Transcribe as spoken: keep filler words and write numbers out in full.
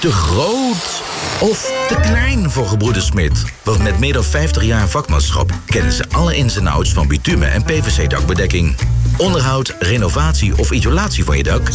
Te groot of te klein voor Gebroeders Smit? Want met meer dan vijftig jaar vakmanschap kennen ze alle ins en outs van bitumen en P V C dakbedekking. Onderhoud, renovatie of isolatie van je dak?